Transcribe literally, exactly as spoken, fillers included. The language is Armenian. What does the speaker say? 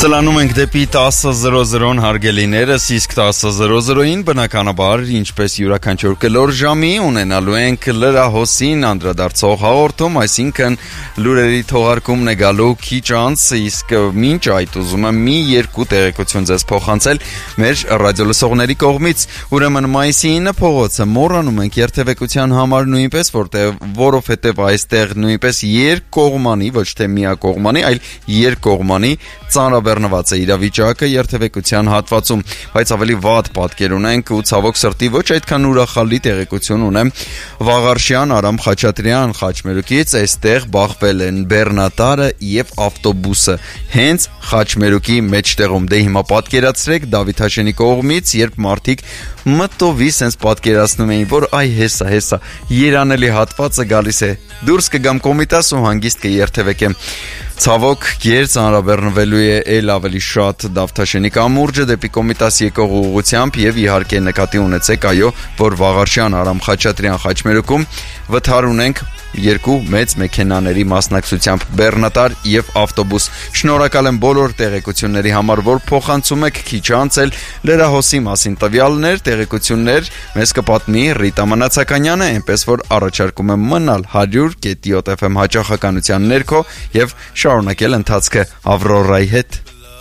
Սլանում ենք դեպի տասը զրո զրոն հարգելիներս, իսկ տասը զրո զրոին բնականաբար, ինչպես յուրաքանչյուր կլոր ժամի, ունենալու ենք լրահոսին անդրադարձող հաղորդում, այսինքն լուրերի թողարկումն է գալու քիչ անց, իսկ մինչ այդ ուզում եմ մի երկու տեղեկություն ձեզ փոխանցել մեր ռադիոլսողների կողմից, ուրեմն մայիսի ինը փողոցը մոռանում ենք երթևեկության համար նույնպես, որտեղ որովհետև այստեղ նույնպես երկկողմանի, ոչ թե միակողմանի, այլ երկկողմանի ծանրաբեռնված է իրավիճակը երթևեկության հատվածում, բայց ավելի վատ պատկեր ունենք ու ցավոք սրտի ոչ այդքան ուրախալի տեղեկություն ունեմ Վաղարշյան Արամ Խաչատրյան Խաչմերուկից, այստեղ բախվել են բեռնատարը եւ ավտոբուսը հենց Խաչմերուկի մեջտեղում, դե հիմա պատկերացրեք Դավիթ Հաշենի կողմից, երբ մարդիկ մտովի sense պատկերացնում էին, որ այ հեսա, հեսա երանելի հատվածը գալիս է, դուրս կգամ Կոմիտաս ու հանգիստ կերթևեկեմ։ Ցավոք, ģեր ծանրաբեռնվելու է էլ ավելի շատ Դավթաշենի կամուրջը դեպի Կոմիտաս եկող ուղղությամբ եւ իհարկե նկատի ունեցեք, այո, որ Վաղարշյան Արամ Խաչատրյան Խաչմերուկում վթար ունենք երկու մեծ մեքենաների մասնակցությամբ բեռնատար եւ ավտոբուս։ Շնորհակալ եմ բոլոր տեղեկությունների համար, որ փոխանցում եք քիչ անց էլ լրահոսի մասին տվյալներ, տեղեկություններ մեզ կպատնի Ռիտա Մանացականյանը, այնպես որ առաջարկում եմ մնալ հարյուր կետի յոթ էֆ էմ հաճախականության ներքո եւ շարունակել ընթացքը Ավրորայի հետ։